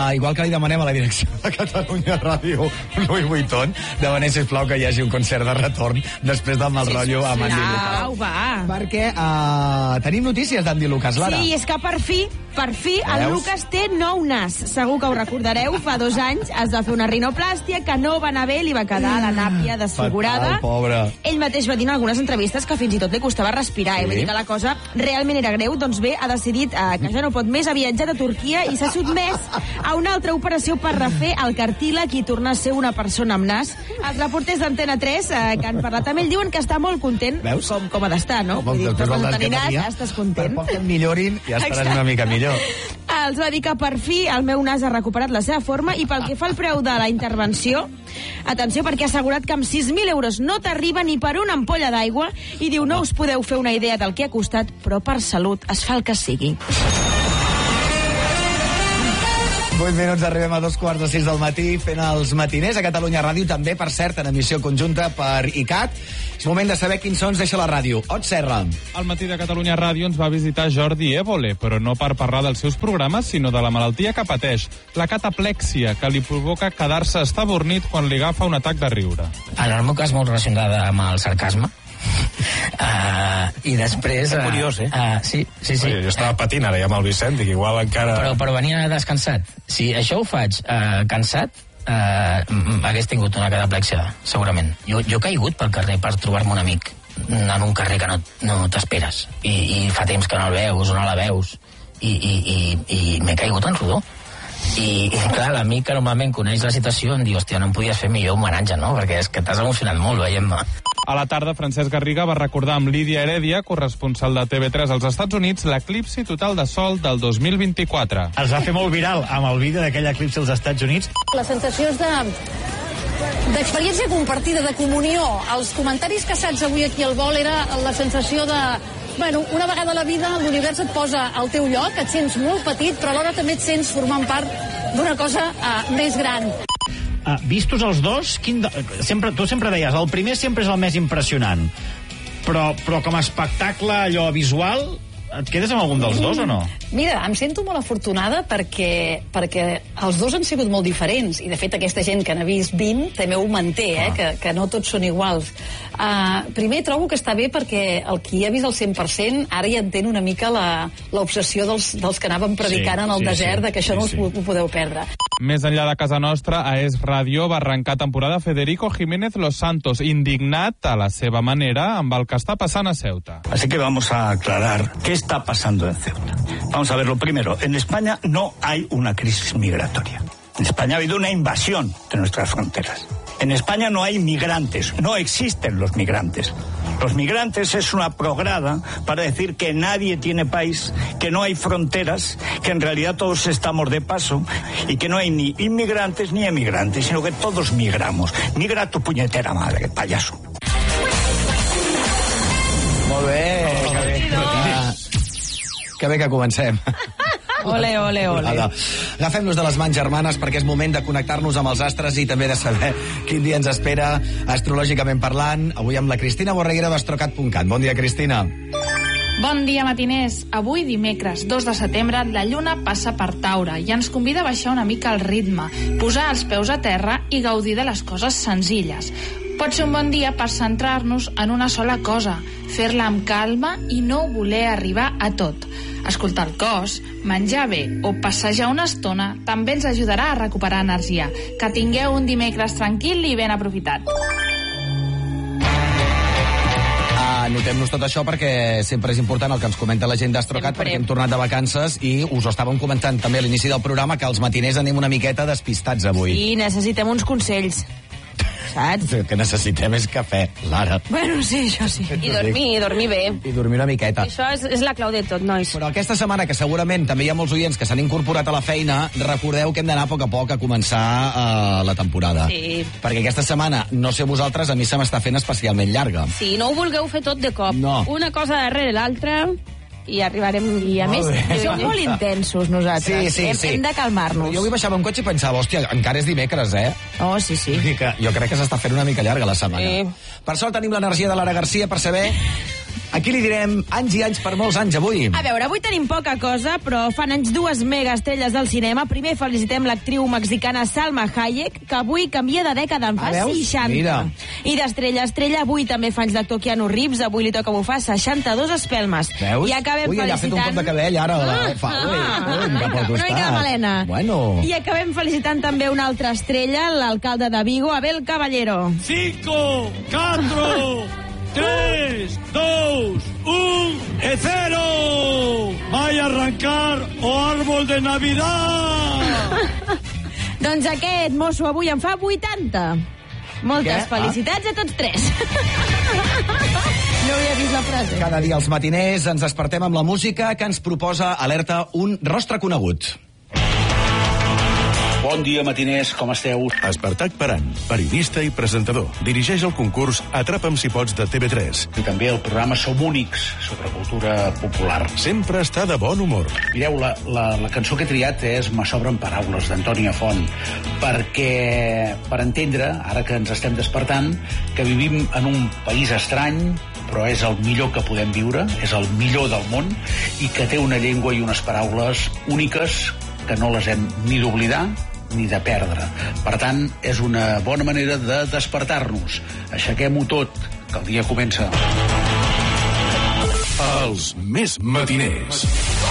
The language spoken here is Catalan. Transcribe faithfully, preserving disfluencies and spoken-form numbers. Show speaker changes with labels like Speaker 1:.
Speaker 1: Uh, igual que li demanem a la direcció de Catalunya Ràdio, Louis Vuitton, demanem, sisplau, que hi hagi un concert de retorn després del mal sí, rotllo amb Andy Lucas.
Speaker 2: Au, va.
Speaker 1: Perquè uh, tenim notícies d'Andy Lucas, Lara.
Speaker 2: Sí, és que per fi, per fi, el
Speaker 1: Veus?
Speaker 2: Lucas té nou nas. Segur que ho recordareu, fa dos anys es va fer una rinoplàstia que no va anar bé, li va quedar la nàpia desfigurada.
Speaker 1: Fatal, pobre.
Speaker 2: Ell mateix va dir en algunes entrevistes que fins i tot li costava respirar, sí. i va dir que la cosa realment era greu. Doncs bé, ha decidit eh, que ja no pot més, ha viatjat a Turquia i s'ha sotmès a una altra operació per refer el cartílag i tornar a ser una persona amb nas. Els reporters d'Antena tres eh, que han parlat amb ell diuen que està molt content.
Speaker 1: Veus?
Speaker 2: Com, com ha d'estar, no?
Speaker 1: Com,
Speaker 2: Vull dir,
Speaker 1: després
Speaker 2: tornes
Speaker 1: del
Speaker 2: a tenir
Speaker 1: que
Speaker 2: nas,
Speaker 1: tenia,
Speaker 2: ja estàs content.
Speaker 1: Per poc que em millorin, ja estaràs Exacte. Una mica millor.
Speaker 2: Els va dir que per fi el meu nas ha recuperat la seva forma i pel que fa al preu de la intervenció, atenció, perquè ha assegurat que amb sis mil euros no t'arriba ni per una ampolla d'aigua i diu, no us podeu fer una idea del que ha costat, però per salut es fa el que sigui.
Speaker 1: vuit minuts, arribem a dos quarts de sis del matí fent els matiners a Catalunya Ràdio, també, per cert, en emissió conjunta per I C A T. És moment de saber quins sons deixa la ràdio. Ot Serra.
Speaker 3: Al matí de Catalunya Ràdio ens va visitar Jordi Évole, però no per parlar dels seus programes, sinó de la malaltia que pateix, la cataplèxia, que li provoca quedar-se estabornit quan li agafa un atac de riure.
Speaker 4: En el meu cas, molt relacionada amb el sarcasme. Uh, i després...
Speaker 5: Uh, curiós, eh?
Speaker 4: Uh, sí, sí, sí.
Speaker 5: Oye, jo estava patint ara ja amb el Vicent, dic, igual encara...
Speaker 4: Però, però venia descansat. Si això ho faig uh, cansat, uh, hagués tingut una cataplèxia, segurament. Jo, jo he caigut pel carrer per trobar-me un amic en un carrer que no, no t'esperes. I, I fa temps que no el veus o no la veus. I, i, i, i m'he caigut en rodó. I, i clar, l'amic que normalment coneix la situació em diu, hòstia, no em podies fer millor homenatge, no? Perquè és que t'has emocionat molt veient-me.
Speaker 3: A la tarda, Francesc Garriga va recordar amb Lídia Heredia, corresponsal de T V tres als Estats Units, l'eclipsi total de sol del dos mil vint-i-quatre.
Speaker 6: Es va fer molt viral amb el vídeo d'aquell eclipsi als Estats Units.
Speaker 7: Les sensacions de... d'experiència compartida, de comunió. Els comentaris caçats avui aquí al vol era la sensació de... Bueno, una vegada a la vida l'univers et posa al teu lloc, et sents molt petit, però alhora també et sents formant part d'una cosa uh, més gran.
Speaker 6: Uh, vistos els dos, quin de... sempre, tu sempre deies, el primer sempre és el més impressionant, però, però com a espectacle allò visual, et quedes amb algun dels dos o no?
Speaker 7: Mira, em sento molt afortunada perquè, perquè els dos han sigut molt diferents i de fet aquesta gent que n'ha vist vint també ho manté, eh, que, que no tots són iguals. Uh, primer trobo que està bé perquè el qui ha vist el cent per cent ara ja entén una mica l'obsessió dels, dels que anaven predicant sí, en el sí, desert sí, de que això sí, no us sí. ho podeu perdre.
Speaker 3: Més enllà de casa nostra, a Es Radio va arrencar temporada Federico Jiménez Los Santos, indignat a la seva manera amb el que està passant a Ceuta.
Speaker 8: Así que vamos a aclarar qué está pasando en Ceuta. Vamos a ver, lo primero, en España no hay una crisis migratoria. En España ha habido una invasión de nuestras fronteras. En España no hay migrantes, no existen los migrantes. Los migrantes es una prograda para decir que nadie tiene país, que no hay fronteras, que en realidad todos estamos de paso y que no hay ni inmigrantes ni emigrantes, sino que todos migramos. Migra tu puñetera madre, payaso.
Speaker 1: Molt bé, que bé, que bé que comencem.
Speaker 2: Ole, ole, ole.
Speaker 1: Agafem-nos de les mans germanes perquè és moment de connectar-nos amb els astres i també de saber quin dia ens espera astrològicament parlant. Avui amb la Cristina Borreguera d'Astrocat punt cat. Bon dia, Cristina.
Speaker 9: Bon dia, matiners. Avui, dimecres, dos de setembre, la lluna passa per Taure i ens convida a baixar una mica el ritme, posar els peus a terra i gaudir de les coses senzilles. Pot ser un bon dia per centrar-nos en una sola cosa, fer-la amb calma i no voler arribar a tot. Escoltar el cos, menjar bé o passejar una estona també ens ajudarà a recuperar energia. Que tingueu un dimecres tranquil i ben aprofitat.
Speaker 1: Anotem-nos tot això perquè sempre és important el que ens comenta la gent d'Astrocat, perquè hem tornat de vacances i us ho estàvem comentant també a l'inici del programa que els matiners anem una miqueta despistats avui.
Speaker 2: I necessitem uns consells. Saps?
Speaker 1: El que necessitem és cafè, Lara.
Speaker 2: Bueno, sí, això sí. I dormir, i dormir bé.
Speaker 1: I dormir una miqueta.
Speaker 2: Això és, és la clau de tot, nois.
Speaker 1: Però aquesta setmana, que segurament també hi ha molts oients que s'han incorporat a la feina, recordeu que hem d'anar a poc a poc a començar uh, la temporada.
Speaker 2: Sí.
Speaker 1: Perquè aquesta setmana, no sé vosaltres, a mi se m'està fent especialment llarga.
Speaker 2: Sí, no ho vulgueu fer tot de cop.
Speaker 1: No.
Speaker 2: Una cosa darrere l'altra... i arribarem, i a
Speaker 1: molt
Speaker 2: més som molt intensos nosaltres,
Speaker 1: sí, sí,
Speaker 2: hem,
Speaker 1: sí.
Speaker 2: hem de calmar-nos.
Speaker 1: Jo avui baixava un cotxe i pensava, hòstia, encara és dimecres, eh?
Speaker 2: Oh, sí, sí.
Speaker 1: Que jo crec que s'està fent una mica llarga la setmana.
Speaker 2: Sí.
Speaker 1: Per sort tenim l'energia de Lara Garcia per saber Aquí li direm anys i anys per molts anys avui.
Speaker 2: A veure, avui tenim poca cosa, però fan anys dues megaestrelles del cinema. Primer felicitem l'actriu mexicana Salma Hayek, que avui canvia de dècada, en fa
Speaker 1: Ah, veus?
Speaker 2: seixanta.
Speaker 1: Mira.
Speaker 2: I d'estrella a estrella, avui també fa anys d'actor Keanu Reeves, avui li toca bufar seixanta-dos espelmes.
Speaker 1: Veus?
Speaker 2: I acabem
Speaker 1: Ui, ella ha fet un
Speaker 2: felicitant...
Speaker 1: cop de cabell, ara.
Speaker 2: Ah,
Speaker 1: fa, ui, ui, cap al
Speaker 2: una
Speaker 1: costat.
Speaker 2: mica de melena.
Speaker 1: Bueno.
Speaker 2: I acabem felicitant també una altra estrella, l'alcalde de Vigo, Abel Caballero.
Speaker 10: Cinco, cuatro, tres, dos, un, e cero. Vaya a arrancar o árbol de Navidad.
Speaker 2: Doncs aquest mosso avui en fa vuitanta. Moltes
Speaker 1: Què?
Speaker 2: felicitats a tots tres. No havia vist la frase.
Speaker 1: Cada dia als matiners ens despertem amb la música que ens proposa Alerta un rostre conegut.
Speaker 11: Bon dia, matiners, com esteu?
Speaker 12: Espartac Paran, periodista i presentador. Dirigeix el concurs Atrapa'm si pots de T V tres.
Speaker 11: I també el programa Som Únics, sobre cultura popular.
Speaker 12: Sempre està de bon humor.
Speaker 11: Mireu, la, la, la cançó que he triat és Me sobren paraules, d'Antònia Font, perquè, per entendre, ara que ens estem despertant, que vivim en un país estrany, però és el millor que podem viure, és el millor del món, i que té una llengua i unes paraules úniques que no les hem ni d'oblidar ni de perdre. Per tant, és una bona manera de despertar-nos. Aixequem-ho tot, que el dia comença.
Speaker 12: Els més matiners.